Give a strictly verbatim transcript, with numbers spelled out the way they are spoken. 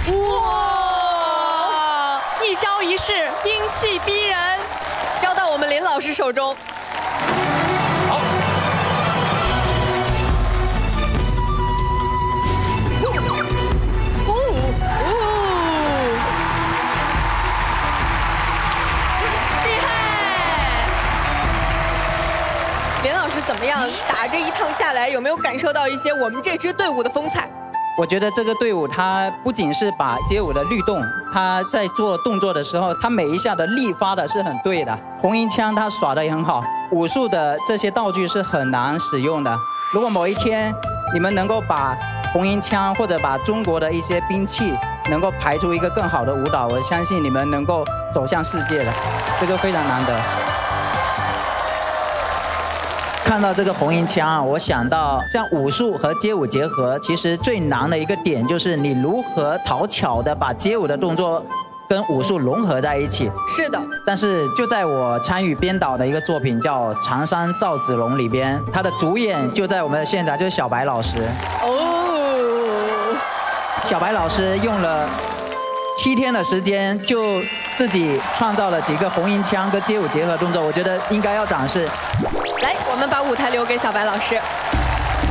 哇，一招一式，英气逼人，交到我们林老师手中。 好。 林老师怎么样？打这一趟下来，有没有感受到一些我们这支队伍的风采？ 我觉得这个队伍它不仅是把街舞的律动，它在做动作的时候，它每一下的力发的是很对的。红缨枪它耍得也很好，武术的这些道具是很难使用的。如果某一天你们能够把红缨枪或者把中国的一些兵器能够排出一个更好的舞蹈，我相信你们能够走向世界的，这个非常难得。 看到这个红缨枪啊，我想到像武术和街舞结合，其实最难的一个点就是你如何讨巧的把街舞的动作跟武术融合在一起。 是的。 但是就在我参与编导的一个作品叫《长山赵子龙》里边，他的主演就在我们的现场，就是小白老师。哦。小白老师用了七天的时间就自己创造了几个红缨枪跟街舞结合动作，我觉得应该要展示。 来，我们把舞台留给小白老师。